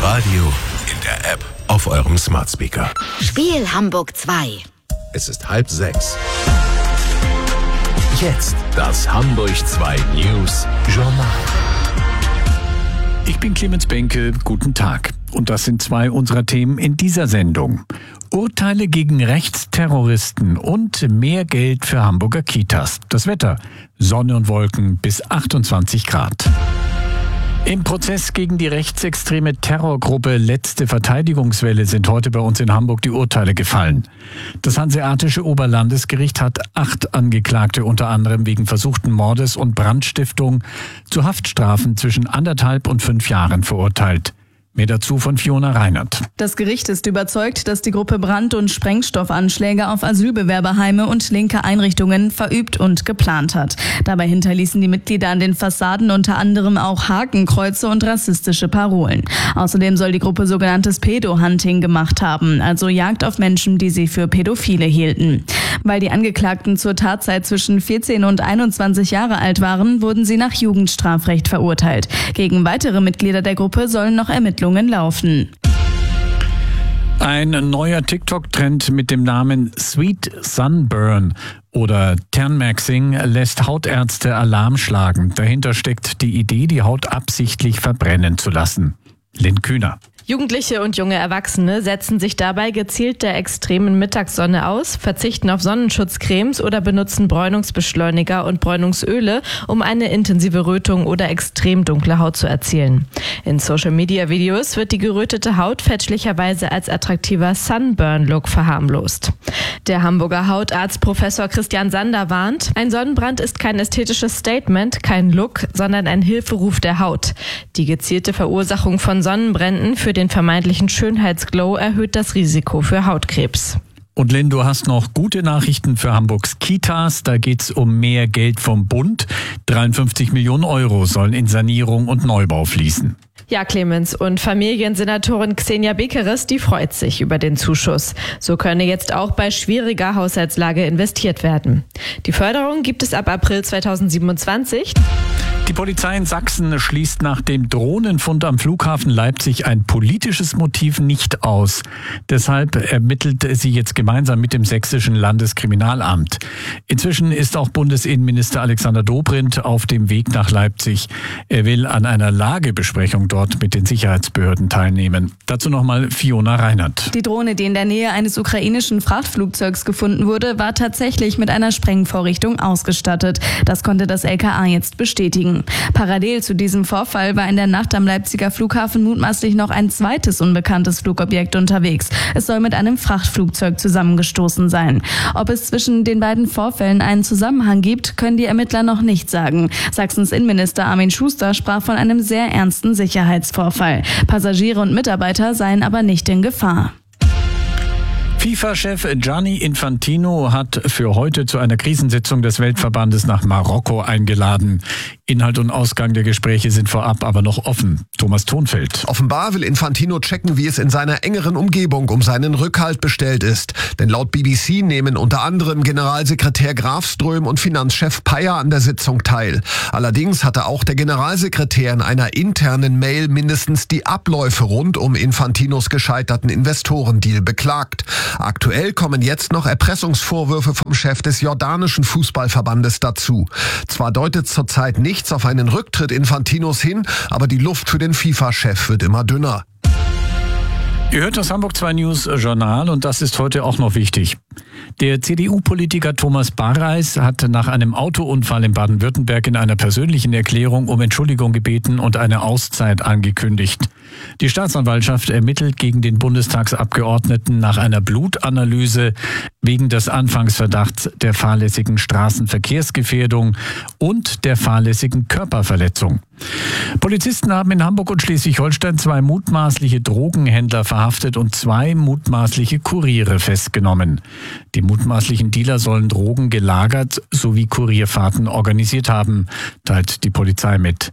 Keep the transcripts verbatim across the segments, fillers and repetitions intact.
Radio, in der App, auf eurem Smart Speaker. Spiel Hamburg zwei. Es ist halb sechs. Jetzt das Hamburg zwei News Journal. Ich bin Clemens Benke, guten Tag. Und das sind zwei unserer Themen in dieser Sendung. Urteile gegen Rechtsterroristen und mehr Geld für Hamburger Kitas. Das Wetter: Sonne und Wolken bis achtundzwanzig Grad. Im Prozess gegen die rechtsextreme Terrorgruppe Letzte Verteidigungswelle sind heute bei uns in Hamburg die Urteile gefallen. Das Hanseatische Oberlandesgericht hat acht Angeklagte unter anderem wegen versuchten Mordes und Brandstiftung zu Haftstrafen zwischen anderthalb und fünf Jahren verurteilt. Mehr dazu von Fiona Reinert. Das Gericht ist überzeugt, dass die Gruppe Brand- und Sprengstoffanschläge auf Asylbewerberheime und linke Einrichtungen verübt und geplant hat. Dabei hinterließen die Mitglieder an den Fassaden unter anderem auch Hakenkreuze und rassistische Parolen. Außerdem soll die Gruppe sogenanntes Pedo-Hunting gemacht haben, also Jagd auf Menschen, die sie für Pädophile hielten. Weil die Angeklagten zur Tatzeit zwischen vierzehn und einundzwanzig Jahre alt waren, wurden sie nach Jugendstrafrecht verurteilt. Gegen weitere Mitglieder der Gruppe sollen noch Ermittlungen laufen. Ein neuer TikTok-Trend mit dem Namen Sweet Sunburn oder Ternmaxing lässt Hautärzte Alarm schlagen. Dahinter steckt die Idee, die Haut absichtlich verbrennen zu lassen. Lynn Kühner. Jugendliche und junge Erwachsene setzen sich dabei gezielt der extremen Mittagssonne aus, verzichten auf Sonnenschutzcremes oder benutzen Bräunungsbeschleuniger und Bräunungsöle, um eine intensive Rötung oder extrem dunkle Haut zu erzielen. In Social-Media-Videos wird die gerötete Haut fälschlicherweise als attraktiver Sunburn-Look verharmlost. Der Hamburger Hautarzt Professor Christian Sander warnt, ein Sonnenbrand ist kein ästhetisches Statement, kein Look, sondern ein Hilferuf der Haut. Die gezielte Verursachung von Sonnenbränden für den vermeintlichen Schönheitsglow erhöht das Risiko für Hautkrebs. Und Lynn, du hast noch gute Nachrichten für Hamburgs Kitas. Da geht's um mehr Geld vom Bund. dreiundfünfzig Millionen Euro sollen in Sanierung und Neubau fließen. Ja, Clemens, und Familiensenatorin Xenia Bekeres, die freut sich über den Zuschuss. So könne jetzt auch bei schwieriger Haushaltslage investiert werden. Die Förderung gibt es ab April zweitausendsiebenundzwanzig. Die Polizei in Sachsen schließt nach dem Drohnenfund am Flughafen Leipzig ein politisches Motiv nicht aus. Deshalb ermittelt sie jetzt gemeinsam mit dem sächsischen Landeskriminalamt. Inzwischen ist auch Bundesinnenminister Alexander Dobrindt auf dem Weg nach Leipzig. Er will an einer Lagebesprechung dort mit den Sicherheitsbehörden teilnehmen. Dazu nochmal Fiona Reinert. Die Drohne, die in der Nähe eines ukrainischen Frachtflugzeugs gefunden wurde, war tatsächlich mit einer Sprengvorrichtung ausgestattet. Das konnte das L K A jetzt bestätigen. Parallel zu diesem Vorfall war in der Nacht am Leipziger Flughafen mutmaßlich noch ein zweites unbekanntes Flugobjekt unterwegs. Es soll mit einem Frachtflugzeug zusammengestoßen sein. Ob es zwischen den beiden Vorfällen einen Zusammenhang gibt, können die Ermittler noch nicht sagen. Sachsens Innenminister Armin Schuster sprach von einem sehr ernsten Sicherheitsvorfall. Passagiere und Mitarbeiter seien aber nicht in Gefahr. FIFA-Chef Gianni Infantino hat für heute zu einer Krisensitzung des Weltverbandes nach Marokko eingeladen. Inhalt und Ausgang der Gespräche sind vorab aber noch offen. Thomas Thonfeld. Offenbar will Infantino checken, wie es in seiner engeren Umgebung um seinen Rückhalt bestellt ist. Denn laut B B C nehmen unter anderem Generalsekretär Grafström und Finanzchef Payer an der Sitzung teil. Allerdings hatte auch der Generalsekretär in einer internen Mail mindestens die Abläufe rund um Infantinos gescheiterten Investorendeal beklagt. Aktuell kommen jetzt noch Erpressungsvorwürfe vom Chef des jordanischen Fußballverbandes dazu. Zwar deutet zurzeit nichts auf einen Rücktritt Infantinos hin, aber die Luft für den FIFA-Chef wird immer dünner. Ihr hört das Hamburg zwei News Journal und das ist heute auch noch wichtig. Der C D U-Politiker Thomas Barreis hat nach einem Autounfall in Baden-Württemberg in einer persönlichen Erklärung um Entschuldigung gebeten und eine Auszeit angekündigt. Die Staatsanwaltschaft ermittelt gegen den Bundestagsabgeordneten nach einer Blutanalyse wegen des Anfangsverdachts der fahrlässigen Straßenverkehrsgefährdung und der fahrlässigen Körperverletzung. Polizisten haben in Hamburg und Schleswig-Holstein zwei mutmaßliche Drogenhändler verhaftet und zwei mutmaßliche Kuriere festgenommen. Die mutmaßlichen Dealer sollen Drogen gelagert sowie Kurierfahrten organisiert haben, teilt die Polizei mit.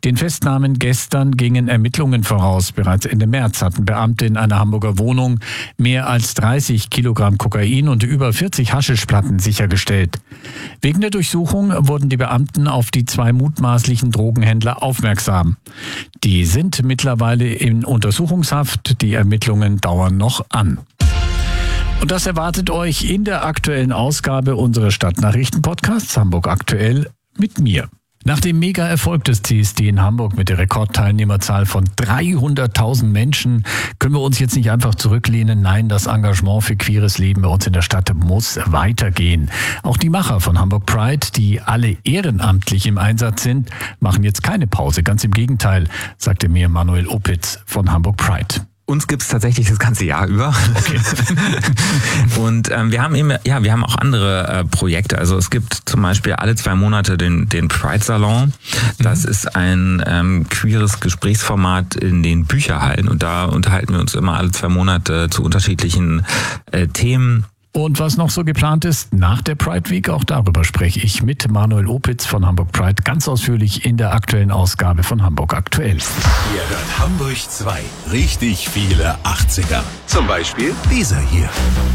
Den Festnahmen gestern gingen Ermittlungen voraus. Bereits Ende März hatten Beamte in einer Hamburger Wohnung mehr als dreißig Kilogramm Kokain und über vierzig Haschischplatten sichergestellt. Wegen der Durchsuchung wurden die Beamten auf die zwei mutmaßlichen Drogenhändler aufmerksam. Die sind mittlerweile in Untersuchungshaft. Die Ermittlungen dauern noch an. Und das erwartet euch in der aktuellen Ausgabe unseres Stadtnachrichten-Podcasts Hamburg aktuell mit mir. Nach dem Mega-Erfolg des C S D in Hamburg mit der Rekordteilnehmerzahl von dreihunderttausend Menschen können wir uns jetzt nicht einfach zurücklehnen. Nein, das Engagement für queeres Leben bei uns in der Stadt muss weitergehen. Auch die Macher von Hamburg Pride, die alle ehrenamtlich im Einsatz sind, machen jetzt keine Pause. Ganz im Gegenteil, sagte mir Manuel Opitz von Hamburg Pride. Uns gibt's tatsächlich das ganze Jahr über. Okay. Und ähm, wir haben eben, ja, wir haben auch andere äh, Projekte. Also es gibt zum Beispiel alle zwei Monate den den Pride Salon. Das mhm. ist ein ähm, queeres Gesprächsformat in den Bücherhallen und da unterhalten wir uns immer alle zwei Monate zu unterschiedlichen äh, Themen. Und was noch so geplant ist nach der Pride Week, auch darüber spreche ich mit Manuel Opitz von Hamburg Pride ganz ausführlich in der aktuellen Ausgabe von Hamburg aktuell. Ihr hört Hamburg zwei. Richtig viele achtziger. Zum Beispiel dieser hier.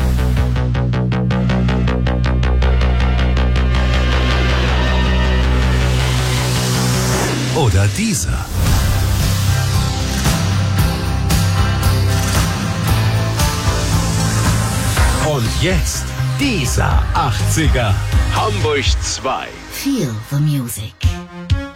Oder dieser. Und jetzt dieser achtziger. Hamburg zwei. Feel the music.